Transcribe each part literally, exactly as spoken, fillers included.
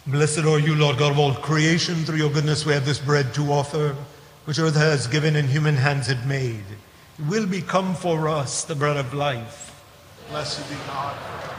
Blessed are you, Lord God of all creation. Through your goodness we have this bread to offer, which earth has given and human hands had made. It will become for us the bread of life. Blessed be God forever.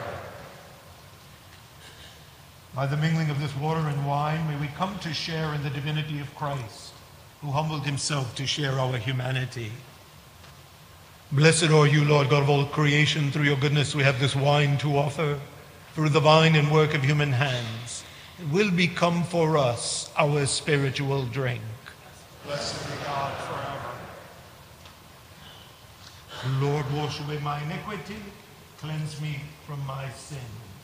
By the mingling of this water and wine, may we come to share in the divinity of Christ, who humbled himself to share our humanity. Blessed are you, Lord God of all creation. Through your goodness we have this wine to offer. Through the vine and work of human hands, it will become for us our spiritual drink. Blessed be God forever. Lord, wash away my iniquity, cleanse me from my sins.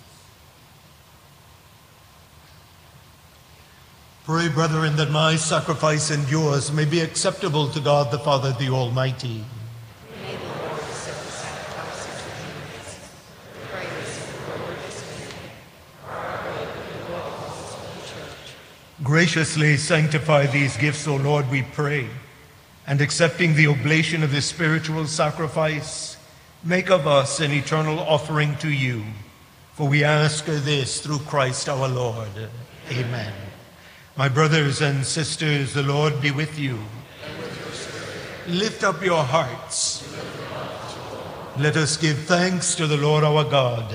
Pray, brethren, that my sacrifice and yours may be acceptable to God the Father, the Almighty. May the Lord accept the sacrifice into holiness, the praise of the Lord is made, for our good and the good of all his holy church. Graciously sanctify these gifts, O Lord, we pray, and accepting the oblation of this spiritual sacrifice, make of us an eternal offering to you. For we ask this through Christ our Lord. Amen. My brothers and sisters, the Lord be with you. And with your spirit. Lift up your hearts. Let us give thanks to the Lord our God.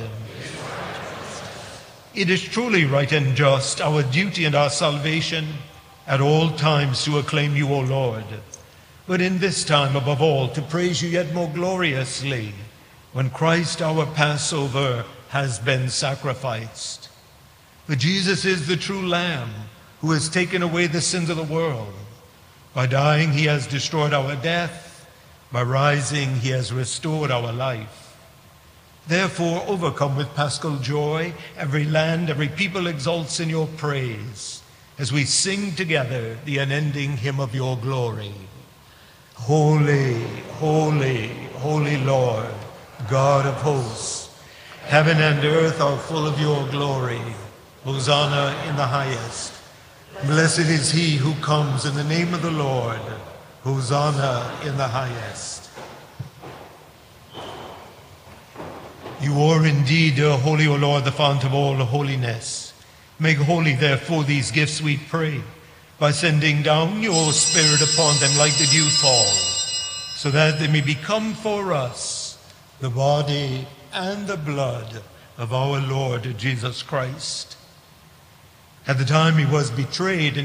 It is truly right and just, our duty and our salvation, at all times to acclaim you, O Lord, but in this time above all to praise you yet more gloriously, when Christ our Passover has been sacrificed. For Jesus is the true Lamb, who has taken away the sins of the world. By dying, he has destroyed our death. By rising, he has restored our life. Therefore, overcome with paschal joy, every land, every people exults in your praise, as we sing together the unending hymn of your glory. Holy, holy, holy Lord, God of hosts, heaven and earth are full of your glory. Hosanna in the highest. Blessed is he who comes in the name of the Lord. Hosanna in the highest. You are indeed holy, O Lord, the fount of all holiness. Make holy, therefore, these gifts, we pray, by sending down your Spirit upon them like the dew fall, so that they may become for us the body and the blood of our Lord Jesus Christ. At the time he was betrayed, and